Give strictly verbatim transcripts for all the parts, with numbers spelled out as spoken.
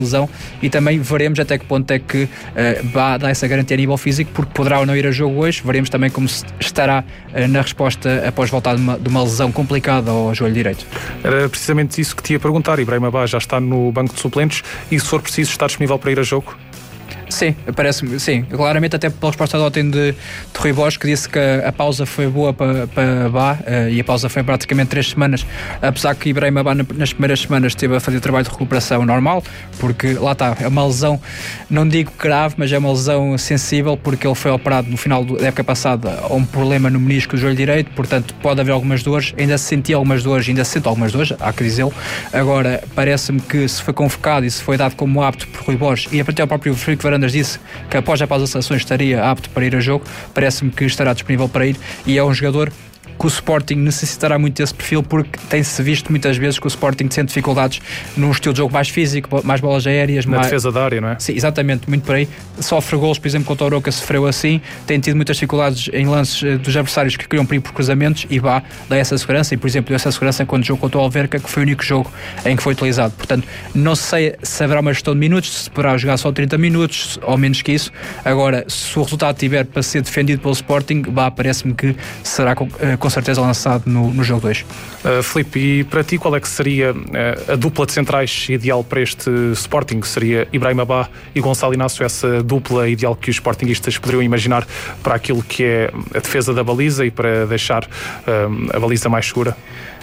lesão, e também veremos até que ponto é que uh, Bá dá essa garantia a nível físico, porque poderá ou não ir a jogo hoje. Veremos também como estará uh, na resposta após voltar de uma, de uma lesão complicada ao joelho direito. Era precisamente isso que te ia perguntar. Ibrahim Bá já está no banco de suplentes e, se for preciso, está disponível para ir a jogo? Sim, parece-me, sim, claramente, até pela resposta de ontem de, de Rui Borges, que disse que a, a pausa foi boa para, para Bá, uh, e a pausa foi praticamente três semanas, apesar que Ibrahim Bá nas primeiras semanas esteve a fazer trabalho de recuperação normal, porque lá está, é uma lesão, não digo grave, mas é uma lesão sensível, porque ele foi operado no final da época passada a um problema no menisco do joelho direito, portanto pode haver algumas dores, ainda se sentia algumas dores, ainda se sente algumas dores, há que dizê-lo. Agora, parece-me que se foi convocado e se foi dado como apto por Rui Borges, e até o próprio Frederico Varandas disse que após a pausa das seleções estaria apto para ir a jogo, parece-me que estará disponível para ir, e é um jogador que o Sporting necessitará muito desse perfil, porque tem-se visto muitas vezes que o Sporting tem dificuldades num estilo de jogo mais físico, mais bolas aéreas, na mais... defesa da área, não é? Sim, exatamente, muito por aí. Sofre golos, por exemplo, contra o Oroca sofreu assim, tem tido muitas dificuldades em lances dos adversários que criam perigo por cruzamentos, e Bá dá essa segurança, e por exemplo deu essa segurança quando jogou contra o Alverca, que foi o único jogo em que foi utilizado. Portanto, não sei se haverá uma gestão de minutos, se poderá jogar só trinta minutos ou menos que isso. Agora, se o resultado tiver para ser defendido pelo Sporting, Bá parece-me que será com, com certeza lançado no, no jogo dois. Uh, Filipe, e para ti qual é que seria uh, a dupla de centrais ideal para este Sporting? Seria Ibrahim Bá e Gonçalo Inácio essa dupla ideal que os sportinguistas poderiam imaginar para aquilo que é a defesa da baliza e para deixar uh, a baliza mais segura?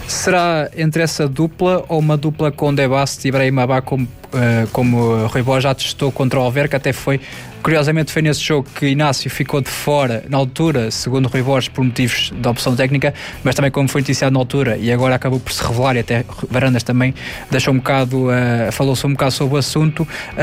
Será entre essa dupla ou uma dupla com De Bast e Ibrahim Bá, como, uh, como Rui Borges já testou contra o Alverca? Até foi, curiosamente, foi nesse jogo que Inácio ficou de fora na altura, segundo Rui Borges, por motivos de opção técnica, mas também como foi noticiado na altura e agora acabou por se revelar, e até Varandas também deixou um bocado, uh, falou-se um bocado sobre o assunto.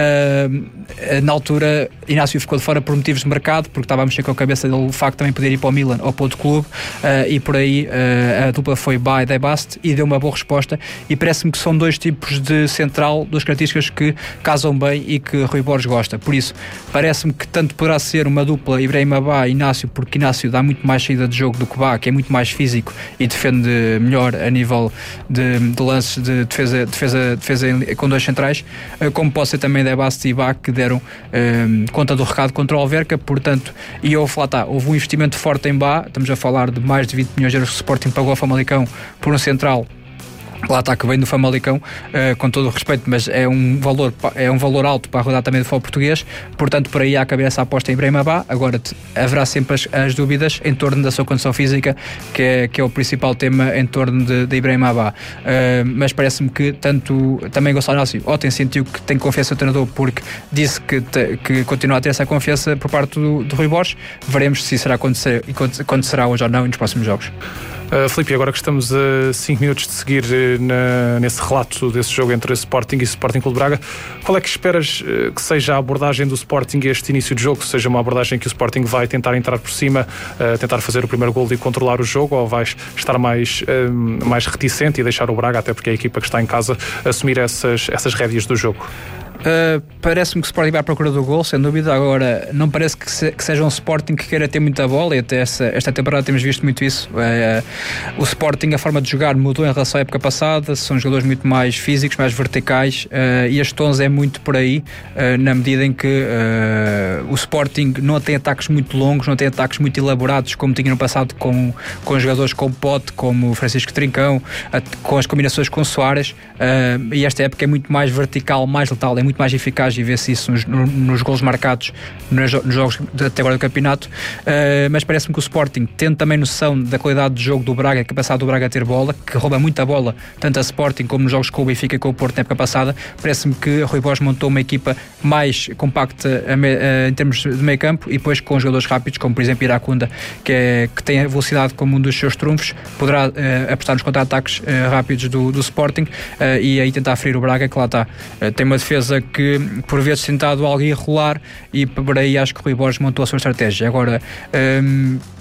Uh, na altura Inácio ficou de fora por motivos de mercado, porque estava a mexer com a cabeça dele o facto de também poder ir para o Milan ou para outro clube, uh, e por aí uh, a dupla foi Bá e De Bast, e deu uma boa resposta, e parece-me que são dois tipos de central, duas características que casam bem e que Rui Borges gosta. Por isso, parece-me que tanto poderá ser uma dupla Ibrahim Bá e Inácio, porque Inácio dá muito mais saída de jogo do que Bá, que é muito mais físico e defende melhor a nível de, de lances de defesa, defesa, defesa em, com dois centrais, como pode ser também De Bast e Bá, que deram um, conta do recado contra o Alverca. Portanto, e houve, lá está, houve um investimento forte em Bá, estamos a falar de mais de vinte milhões de euros que o Sporting pagou ao Famalicão por um central. Lá está, que vem do Famalicão, uh, com todo o respeito, mas é um valor, é um valor alto para rodar também do futebol português. Portanto, por aí há a cabeça a aposta em Ibrahim Bá. Agora te, haverá sempre as, as dúvidas em torno da sua condição física, que é, que é o principal tema em torno de, de Ibrahim Bá. Uh, mas parece-me que tanto também Gonçalo Inácio ontem sentiu que tem confiança no treinador, porque disse que, te, que continua a ter essa confiança por parte do, do Rui Borges. Veremos se isso irá acontecer e acontecerá hoje ou não nos próximos jogos. Uh, Filipe, agora que estamos a cinco minutos de seguir na, nesse relato desse jogo entre Sporting e Sporting Clube de Braga, qual é que esperas uh, que seja a abordagem do Sporting a este início de jogo? Seja uma abordagem que o Sporting vai tentar entrar por cima, uh, tentar fazer o primeiro golo e controlar o jogo, ou vais estar mais, uh, mais reticente e deixar o Braga, até porque é a equipa que está em casa, assumir essas, essas rédeas do jogo? Uh, parece-me que o Sporting vai à procura do gol, sem dúvida. Agora, não parece que, se, que seja um Sporting que queira ter muita bola, e até essa, esta temporada temos visto muito isso. Uh, o Sporting, a forma de jogar mudou em relação à época passada, são jogadores muito mais físicos, mais verticais, uh, e este onze é muito por aí, uh, na medida em que uh, o Sporting não tem ataques muito longos, não tem ataques muito elaborados, como tinha no passado com, com jogadores como Pote, como Francisco Trincão, uh, com as combinações com Soares, uh, e esta época é muito mais vertical, mais letal, é muito mais eficaz, e vê-se isso nos, nos golos marcados nos, nos jogos de, até agora do campeonato. Uh, mas parece-me que o Sporting, tendo também noção da qualidade de jogo do Braga, que passado do Braga a ter bola, que rouba muita bola, tanto a Sporting como nos jogos com o Benfica e com o Porto na época passada, parece-me que Rui Borges montou uma equipa mais compacta a me, a, em termos de meio campo, e depois com jogadores rápidos, como por exemplo Iracunda, que, é, que tem a velocidade como um dos seus trunfos, poderá uh, apostar nos contra-ataques uh, rápidos do, do Sporting, uh, e aí tentar ferir o Braga, que lá está. Uh, tem uma defesa que por vezes tentado algo irregular, e por aí acho que o Rui Borges montou a sua estratégia. Agora, hum,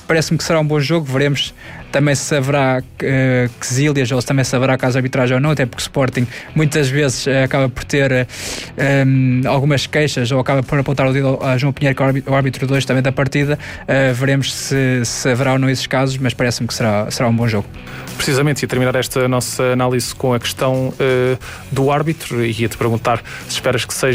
parece-me que será um bom jogo. Veremos também se haverá uh, quesílias ou se também se haverá caso de arbitragem ou não, até porque o Sporting muitas vezes uh, acaba por ter uh, um, algumas queixas ou acaba por apontar o dedo a João Pinheiro, que é o árbitro dois também da partida. Uh, veremos se, se haverá ou não esses casos, mas parece-me que será, será um bom jogo. Precisamente, e terminar esta nossa análise com a questão uh, do árbitro, e ia-te perguntar se esperas que seja